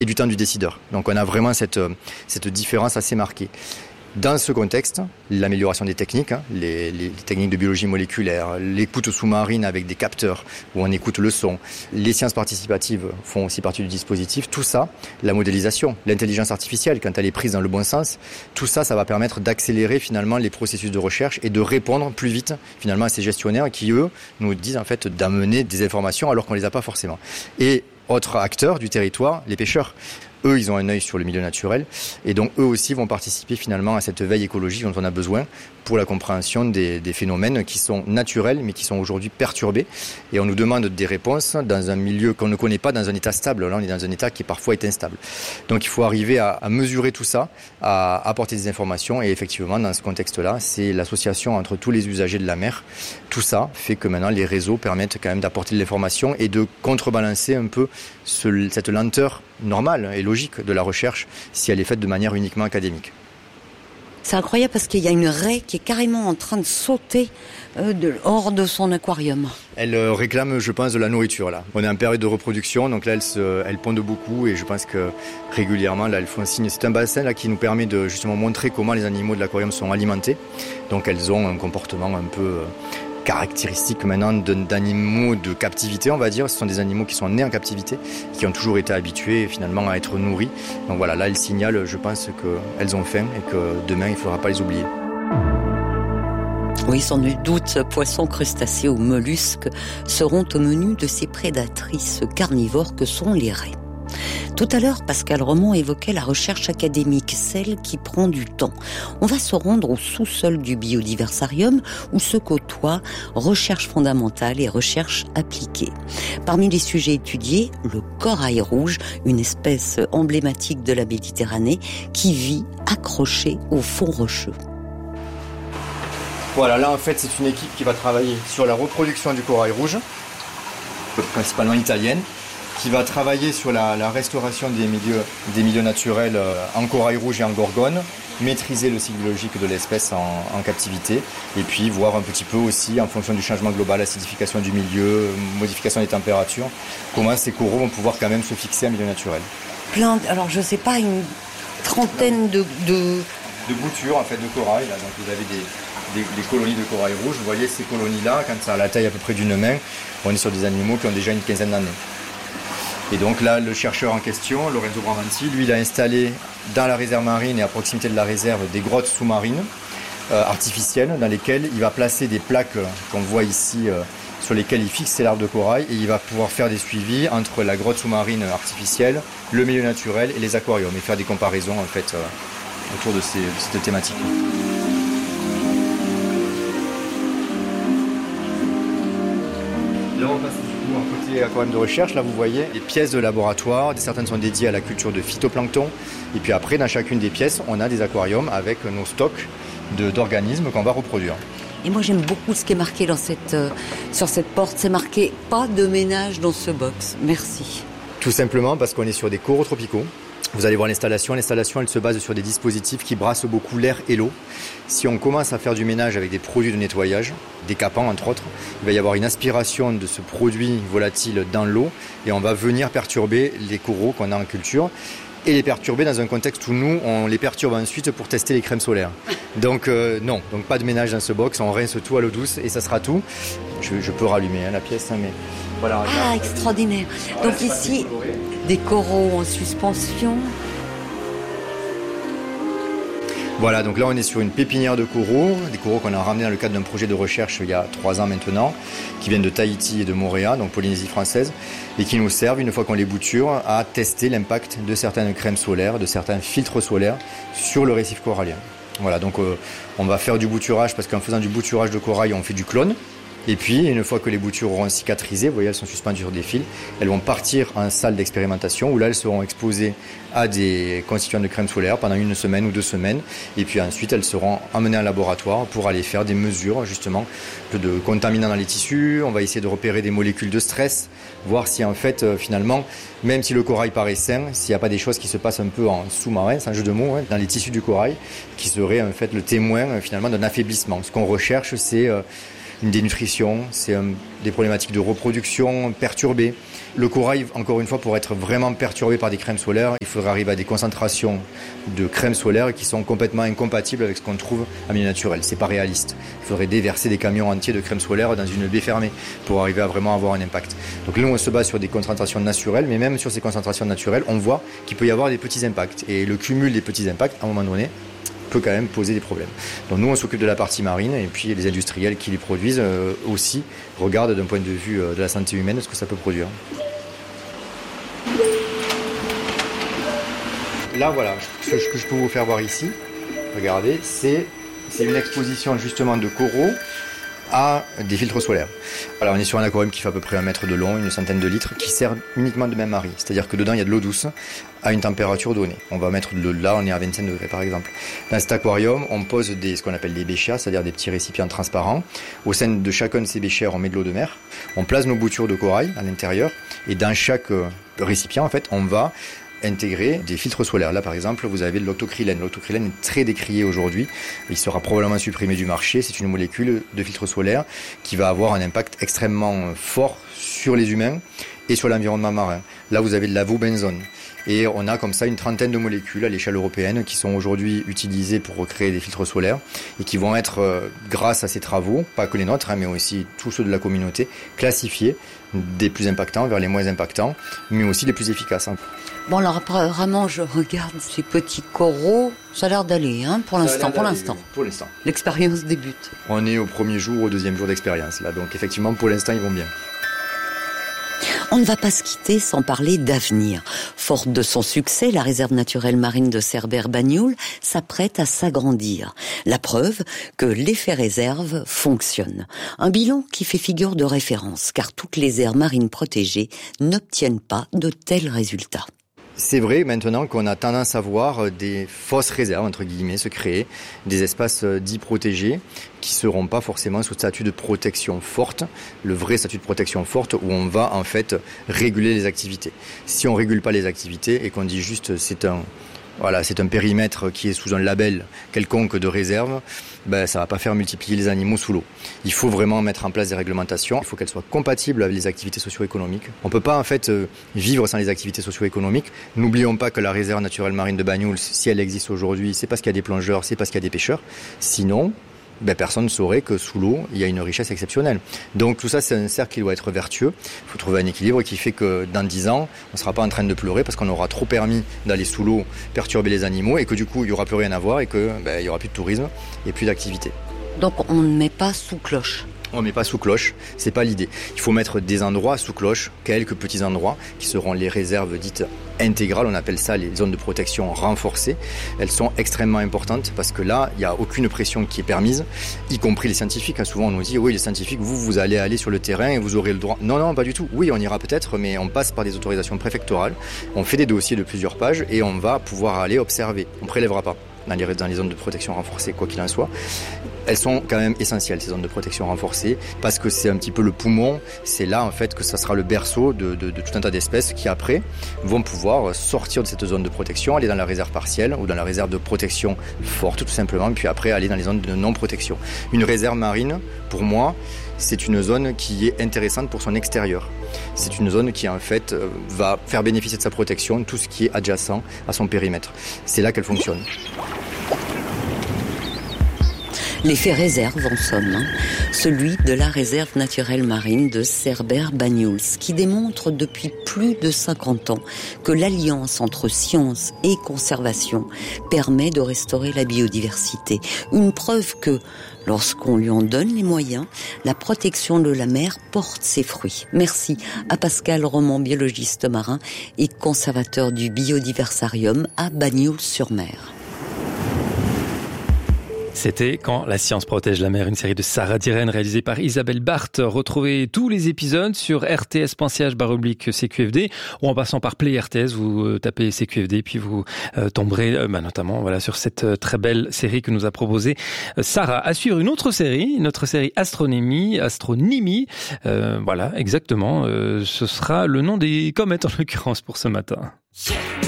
du temps du décideur. Donc on a vraiment cette différence assez marquée. Dans ce contexte, l'amélioration des techniques, les techniques de biologie moléculaire, l'écoute sous-marine avec des capteurs où on écoute le son, les sciences participatives font aussi partie du dispositif. Tout ça, la modélisation, l'intelligence artificielle, quand elle est prise dans le bon sens, tout ça, ça va permettre d'accélérer finalement les processus de recherche et de répondre plus vite finalement à ces gestionnaires qui, eux, nous disent en fait d'amener des informations alors qu'on les a pas forcément. Et autre acteur du territoire, les pêcheurs. Eux, ils ont un œil sur le milieu naturel et donc eux aussi vont participer finalement à cette veille écologique dont on a besoin pour la compréhension des phénomènes qui sont naturels mais qui sont aujourd'hui perturbés. Et on nous demande des réponses dans un milieu qu'on ne connaît pas, dans un état stable. Là, on est dans un état qui parfois est instable. Donc il faut arriver à mesurer tout ça, à apporter des informations et effectivement, dans ce contexte-là, c'est l'association entre tous les usagers de la mer. Tout ça fait que maintenant, les réseaux permettent quand même d'apporter de l'information et de contrebalancer un peu cette lenteur normale et logique de la recherche si elle est faite de manière uniquement académique. C'est incroyable parce qu'il y a une raie qui est carrément en train de sauter hors de son aquarium. Elle réclame, je pense, de la nourriture là. On est en période de reproduction, donc là elles pondent beaucoup et je pense que régulièrement là elles font signe. C'est un bassin là qui nous permet de justement montrer comment les animaux de l'aquarium sont alimentés. Donc elles ont un comportement un peu caractéristique maintenant d'animaux de captivité, on va dire. Ce sont des animaux qui sont nés en captivité, qui ont toujours été habitués finalement à être nourris. Donc voilà, là elles signalent, je pense qu'elles ont faim et que demain il ne faudra pas les oublier. Oui, sans nul doute, poissons, crustacés ou mollusques seront au menu de ces prédatrices carnivores que sont les raies. Tout à l'heure, Pascal Romand évoquait la recherche académique, celle qui prend du temps. On va se rendre au sous-sol du Biodiversarium où se côtoient recherche fondamentale et recherche appliquée. Parmi les sujets étudiés, le corail rouge, une espèce emblématique de la Méditerranée qui vit accrochée au fond rocheux. Voilà, là en fait c'est une équipe qui va travailler sur la reproduction du corail rouge, principalement italienne, qui va travailler sur la restauration des milieux naturels en corail rouge et en gorgone, maîtriser le cycle biologique de l'espèce en captivité, et puis voir un petit peu aussi en fonction du changement global, acidification du milieu, modification des températures, comment ces coraux vont pouvoir quand même se fixer en milieu naturel. Alors je sais pas, une trentaine de boutures en fait de corail, là. Donc vous avez des colonies de corail rouge. Vous voyez ces colonies-là, quand ça a la taille à peu près d'une main, on est sur des animaux qui ont déjà une quinzaine d'années. Et donc là, le chercheur en question, Lorenzo Bravanti, lui, il a installé dans la réserve marine et à proximité de la réserve des grottes sous-marines artificielles dans lesquelles il va placer des plaques qu'on voit ici sur lesquelles il fixe ses larves de corail et il va pouvoir faire des suivis entre la grotte sous-marine artificielle, le milieu naturel et les aquariums et faire des comparaisons en fait autour de cette thématique. Là, on passe du coup en côté aquarium de recherche. Là, vous voyez des pièces de laboratoire. Certaines sont dédiées à la culture de phytoplancton. Et puis après, dans chacune des pièces, on a des aquariums avec nos stocks d'organismes qu'on va reproduire. Et moi, j'aime beaucoup ce qui est marqué sur cette porte. C'est marqué « Pas de ménage dans ce box ». Merci. Tout simplement parce qu'on est sur des coraux tropicaux. Vous allez voir l'installation. L'installation, elle se base sur des dispositifs qui brassent beaucoup l'air et l'eau. Si on commence à faire du ménage avec des produits de nettoyage, des capants entre autres, il va y avoir une aspiration de ce produit volatile dans l'eau et on va venir perturber les coraux qu'on a en culture et les perturber dans un contexte où nous, on les perturbe ensuite pour tester les crèmes solaires. Donc non, donc pas de ménage dans ce box, on rince tout à l'eau douce et ça sera tout. Je peux rallumer la pièce, mais voilà. Ah, extraordinaire. Donc ici, des coraux en suspension. Voilà, donc là on est sur une pépinière de coraux, des coraux qu'on a ramenés dans le cadre d'un projet de recherche il y a 3 ans maintenant, qui viennent de Tahiti et de Moorea, donc Polynésie française, et qui nous servent, une fois qu'on les bouture, à tester l'impact de certaines crèmes solaires, de certains filtres solaires sur le récif corallien. Voilà, donc on va faire du bouturage, parce qu'en faisant du bouturage de corail, on fait du clone. Et puis, une fois que les boutures auront cicatrisé, vous voyez, elles sont suspendues sur des fils, elles vont partir en salle d'expérimentation où là, elles seront exposées à des constituants de crème solaire pendant 1 semaine ou 2 semaines. Et puis ensuite, elles seront emmenées en laboratoire pour aller faire des mesures, justement, de contaminants dans les tissus. On va essayer de repérer des molécules de stress, voir si en fait, finalement, même si le corail paraît sain, s'il n'y a pas des choses qui se passent un peu en sous-marin, c'est un jeu de mots, dans les tissus du corail, qui seraient en fait le témoin, finalement, d'un affaiblissement. Ce qu'on recherche, c'est une dénutrition, c'est des problématiques de reproduction perturbées. Le corail, encore une fois, pour être vraiment perturbé par des crèmes solaires, il faudrait arriver à des concentrations de crèmes solaires qui sont complètement incompatibles avec ce qu'on trouve en milieu naturel. C'est pas réaliste. Il faudrait déverser des camions entiers de crèmes solaires dans une baie fermée pour arriver à vraiment avoir un impact. Donc là, on se base sur des concentrations naturelles, mais même sur ces concentrations naturelles, on voit qu'il peut y avoir des petits impacts. Et le cumul des petits impacts, à un moment donné, peut quand même poser des problèmes. Donc nous, on s'occupe de la partie marine et puis les industriels qui les produisent aussi regardent d'un point de vue de la santé humaine ce que ça peut produire. Là, voilà, ce que je peux vous faire voir ici, regardez, c'est une exposition justement de coraux à des filtres solaires. Alors on est sur un aquarium qui fait à peu près 1 mètre de long, une centaine de litres, qui sert uniquement de bain-marie. C'est-à-dire que dedans il y a de l'eau douce à une température donnée. On va mettre de l'eau là, on est à 25 degrés par exemple. Dans cet aquarium, on pose ce qu'on appelle des béchers, c'est-à-dire des petits récipients transparents. Au sein de chacun de ces béchers, on met de l'eau de mer. On place nos boutures de corail à l'intérieur et dans chaque récipient, en fait, on va intégrer des filtres solaires. Là, par exemple, vous avez de l'octocrylène. L'octocrylène est très décrié aujourd'hui. Il sera probablement supprimé du marché. C'est une molécule de filtre solaire qui va avoir un impact extrêmement fort sur les humains et sur l'environnement marin. Là, vous avez de l'avobenzone. Et on a comme ça une trentaine de molécules à l'échelle européenne qui sont aujourd'hui utilisées pour recréer des filtres solaires et qui vont être, grâce à ces travaux, pas que les nôtres, mais aussi tous ceux de la communauté, classifiés des plus impactants vers les moins impactants, mais aussi les plus efficaces. Bon, alors apparemment, je regarde ces petits coraux. Ça a l'air d'aller, pour l'instant. Pour l'instant. L'expérience débute. On est au premier jour, au deuxième jour d'expérience, là. Donc effectivement, pour l'instant, ils vont bien. On ne va pas se quitter sans parler d'avenir. Forte de son succès, la réserve naturelle marine de Cerbère-Bagnoul s'apprête à s'agrandir. La preuve que l'effet réserve fonctionne. Un bilan qui fait figure de référence, car toutes les aires marines protégées n'obtiennent pas de tels résultats. C'est vrai maintenant qu'on a tendance à voir des fausses réserves, entre guillemets, se créer, des espaces dits protégés qui ne seront pas forcément sous statut de protection forte, le vrai statut de protection forte où on va en fait réguler les activités. Si on ne régule pas les activités et qu'on dit juste c'est un périmètre qui est sous un label quelconque de réserve, ça va pas faire multiplier les animaux sous l'eau. Il faut vraiment mettre en place des réglementations. Il faut qu'elles soient compatibles avec les activités socio-économiques. On peut pas en fait vivre sans les activités socio-économiques. N'oublions pas que la réserve naturelle marine de Bagnoul, si elle existe aujourd'hui, c'est parce qu'il y a des plongeurs, c'est parce qu'il y a des pêcheurs. Sinon, personne ne saurait que sous l'eau, il y a une richesse exceptionnelle. Donc tout ça, c'est un cercle qui doit être vertueux. Il faut trouver un équilibre qui fait que dans 10 ans, on ne sera pas en train de pleurer parce qu'on aura trop permis d'aller sous l'eau, perturber les animaux et que du coup, il n'y aura plus rien à voir et qu'il n'y aura plus de tourisme et plus d'activité. Donc on ne met pas sous cloche. On ne met pas sous cloche, c'est pas l'idée. Il faut mettre des endroits sous cloche, quelques petits endroits qui seront les réserves dites intégrales, on appelle ça les zones de protection renforcées. Elles sont extrêmement importantes parce que là, il n'y a aucune pression qui est permise, y compris les scientifiques. Souvent on nous dit, oui les scientifiques, vous allez aller sur le terrain et vous aurez le droit. Non, pas du tout. Oui, on ira peut-être, mais on passe par des autorisations préfectorales, on fait des dossiers de plusieurs pages et on va pouvoir aller observer. On ne prélèvera pas dans les zones de protection renforcée, quoi qu'il en soit. Elles sont quand même essentielles, ces zones de protection renforcée, parce que c'est un petit peu le poumon. C'est là, en fait, que ça sera le berceau de tout un tas d'espèces qui, après, vont pouvoir sortir de cette zone de protection, aller dans la réserve partielle ou dans la réserve de protection forte, tout simplement, puis après, aller dans les zones de non-protection. Une réserve marine, pour moi, c'est une zone qui est intéressante pour son extérieur. C'est une zone qui, en fait, va faire bénéficier de sa protection tout ce qui est adjacent à son périmètre. C'est là qu'elle fonctionne. L'effet réserve, en somme, celui de la réserve naturelle marine de Cerbère-Bagnoul, qui démontre depuis plus de 50 ans que l'alliance entre science et conservation permet de restaurer la biodiversité. Une preuve que, lorsqu'on lui en donne les moyens, la protection de la mer porte ses fruits. Merci à Pascal Roman, biologiste marin et conservateur du Biodiversarium à Bagnoul-sur-Mer. C'était Quand la science protège la mer, une série de Sarah Diren réalisée par Isabelle Barthes. Retrouvez tous les épisodes sur rts.ch/CQFD ou en passant par Play RTS, vous tapez CQFD puis vous tomberez notamment sur cette très belle série que nous a proposée Sarah. À suivre une autre série, notre série Astronymie. Exactement. Ce sera le nom des comètes en l'occurrence pour ce matin.